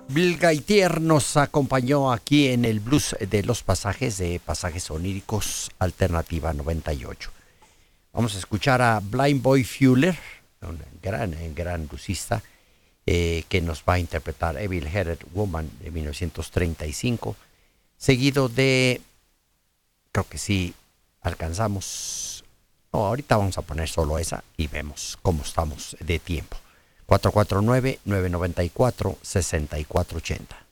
Bill Gaitier nos acompañó aquí en el blues de los pasajes de Pasajes Oníricos Alternativa 98. Vamos a escuchar a Blind Boy Fuller, un gran bluesista, que nos va a interpretar Evil Headed Woman de 1935, seguido de, creo que sí, alcanzamos. No, ahorita vamos a poner solo esa y vemos cómo estamos de tiempo. 449-994-6480.